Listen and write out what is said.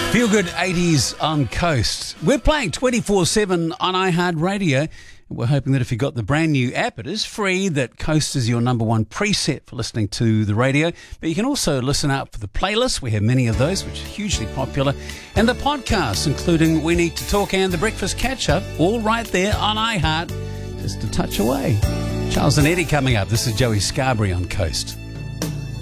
Feel Good 80s on Coast. We're playing 24/7 on iHeartRadio. We're hoping that if you got the brand new app, it is free, that Coast is your number one preset for listening to the radio. But you can also listen out for the playlist. We have many of those, which are hugely popular. And the podcasts, including We Need to Talk and The Breakfast Catch-Up, all right there on iHeart, just a touch away. Charles and Eddie coming up. This is Joey Scarborough on Coast.